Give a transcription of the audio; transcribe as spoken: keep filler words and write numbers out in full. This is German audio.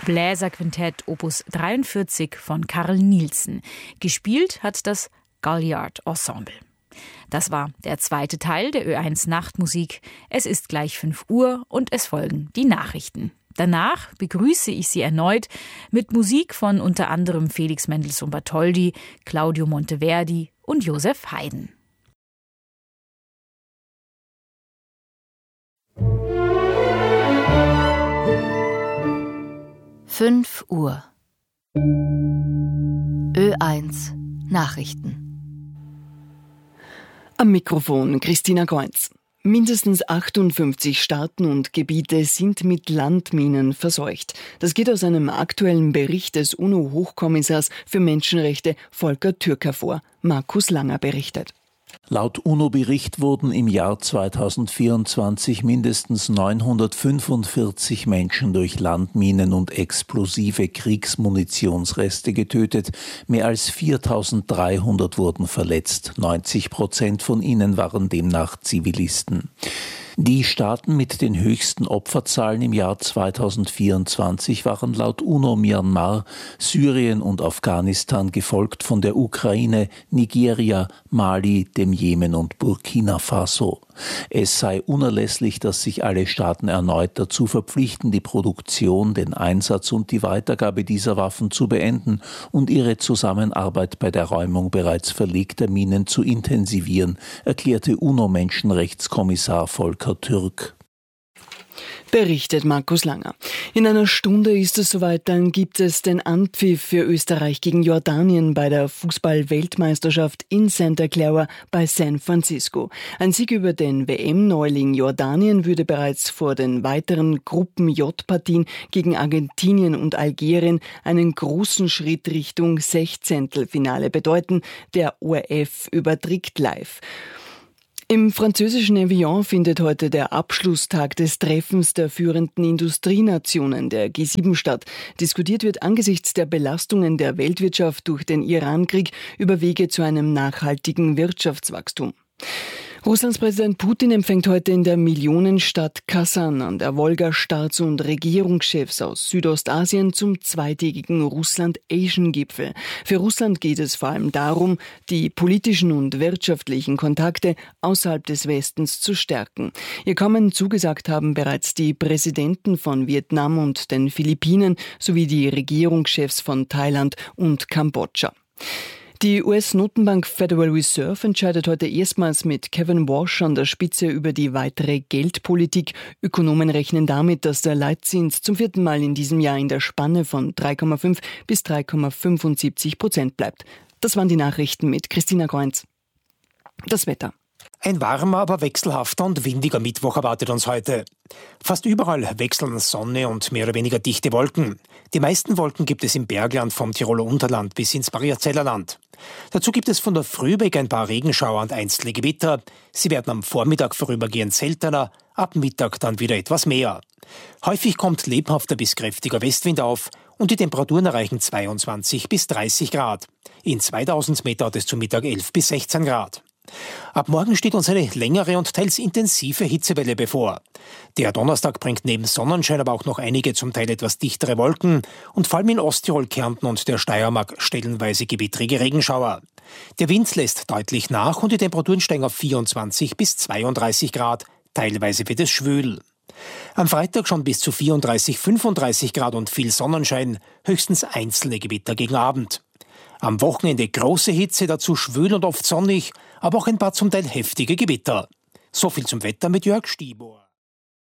Bläserquintett Opus dreiundvierzig von Carl Nielsen. Gespielt hat das Galliard Ensemble. Das war der zweite Teil der Ö eins Nachtmusik. Es ist gleich fünf Uhr und es folgen die Nachrichten. Danach begrüße ich Sie erneut mit Musik von unter anderem Felix Mendelssohn Bartholdy, Claudio Monteverdi und Joseph Haydn. fünf Uhr. Ö eins Nachrichten. Am Mikrofon Christina Kreuz. Mindestens achtundfünfzig Staaten und Gebiete sind mit Landminen verseucht. Das geht aus einem aktuellen Bericht des UNO-Hochkommissars für Menschenrechte Volker Türk hervor. Markus Langer berichtet. Laut UNO-Bericht wurden im Jahr zweitausendvierundzwanzig mindestens neunhundertfünfundvierzig Menschen durch Landminen und explosive Kriegsmunitionsreste getötet. Mehr als viertausenddreihundert wurden verletzt. neunzig Prozent von ihnen waren demnach Zivilisten. Die Staaten mit den höchsten Opferzahlen im Jahr zweitausendvierundzwanzig waren laut UNO Myanmar, Syrien und Afghanistan, gefolgt von der Ukraine, Nigeria, Mali, dem Jemen und Burkina Faso. Es sei unerlässlich, dass sich alle Staaten erneut dazu verpflichten, die Produktion, den Einsatz und die Weitergabe dieser Waffen zu beenden und ihre Zusammenarbeit bei der Räumung bereits verlegter Minen zu intensivieren, erklärte UNO-Menschenrechtskommissar Volker Türk. Berichtet Markus Langer. In einer Stunde ist es soweit, dann gibt es den Anpfiff für Österreich gegen Jordanien bei der Fußball-Weltmeisterschaft in Santa Clara bei San Francisco. Ein Sieg über den W M-Neuling Jordanien würde bereits vor den weiteren Gruppen-J-Partien gegen Argentinien und Algerien einen großen Schritt Richtung Sechzehntelfinale bedeuten. Der O R F überträgt live. Im französischen Evian findet heute der Abschlusstag des Treffens der führenden Industrienationen, der G sieben, statt. Diskutiert wird angesichts der Belastungen der Weltwirtschaft durch den Irankrieg über Wege zu einem nachhaltigen Wirtschaftswachstum. Russlands Präsident Putin empfängt heute in der Millionenstadt Kasan an der Wolga Staats- und Regierungschefs aus Südostasien zum zweitägigen Russland-Asian-Gipfel. Für Russland geht es vor allem darum, die politischen und wirtschaftlichen Kontakte außerhalb des Westens zu stärken. Ihr Kommen zugesagt haben bereits die Präsidenten von Vietnam und den Philippinen sowie die Regierungschefs von Thailand und Kambodscha. Die U S-Notenbank Federal Reserve entscheidet heute erstmals mit Kevin Walsh an der Spitze über die weitere Geldpolitik. Ökonomen rechnen damit, dass der Leitzins zum vierten Mal in diesem Jahr in der Spanne von drei Komma fünf bis drei Komma fünfundsiebzig Prozent bleibt. Das waren die Nachrichten mit Christina Kreuz. Das Wetter. Ein warmer, aber wechselhafter und windiger Mittwoch erwartet uns heute. Fast überall wechseln Sonne und mehr oder weniger dichte Wolken. Die meisten Wolken gibt es im Bergland vom Tiroler Unterland bis ins Mariazellerland. Dazu gibt es von der Früh weg ein paar Regenschauer und einzelne Gewitter. Sie werden am Vormittag vorübergehend seltener, ab Mittag dann wieder etwas mehr. Häufig kommt lebhafter bis kräftiger Westwind auf und die Temperaturen erreichen zweiundzwanzig bis dreißig Grad. In zweitausend Meter hat es zu Mittag elf bis sechzehn Grad. Ab morgen steht uns eine längere und teils intensive Hitzewelle bevor. Der Donnerstag bringt neben Sonnenschein aber auch noch einige zum Teil etwas dichtere Wolken und vor allem in Osttirol, Kärnten und der Steiermark stellenweise gewittrige Regenschauer. Der Wind lässt deutlich nach und die Temperaturen steigen auf vierundzwanzig bis zweiunddreißig Grad. Teilweise wird es schwül. Am Freitag schon bis zu vierunddreißig, fünfunddreißig Grad und viel Sonnenschein, höchstens einzelne Gewitter gegen Abend. Am Wochenende große Hitze, dazu schwül und oft sonnig, aber auch ein paar zum Teil heftige Gewitter. So viel zum Wetter mit Jörg Stibor.